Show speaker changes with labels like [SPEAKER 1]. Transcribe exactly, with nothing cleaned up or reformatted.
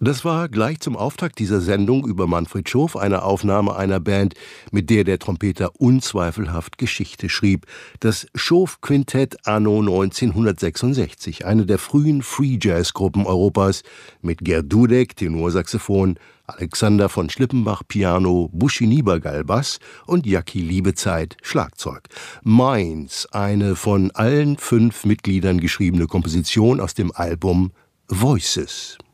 [SPEAKER 1] Das war gleich zum Auftakt dieser Sendung über Manfred Schof eine Aufnahme einer Band, mit der der Trompeter unzweifelhaft Geschichte schrieb. Das Schof-Quintett anno neunzehnhundertsechsundsechzig, eine der frühen Free-Jazz-Gruppen Europas, mit Gerd Dudek, Tenorsaxophon, Alexander von Schlippenbach, Piano, Buschi Niebergall, Bass und Jackie Liebezeit, Schlagzeug. Mainz, eine von allen fünf Mitgliedern geschriebene Komposition aus dem Album Voices.